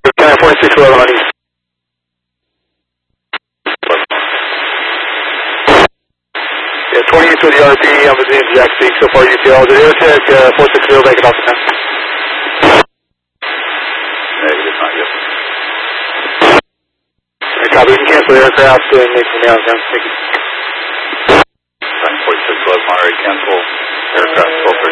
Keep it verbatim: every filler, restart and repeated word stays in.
China forty-six eleven on East. Yeah, twenty-eight to the R P, I'm visiting Jack Speak, so far U T L. The aircheck, uh, four six zero, make it off the ten. Negative, not yet. Okay, copy, we can cancel the aircraft and make some down, down. Thank you. China forty-six eleven, Monterey, cancel. Aircraft twelve thirty.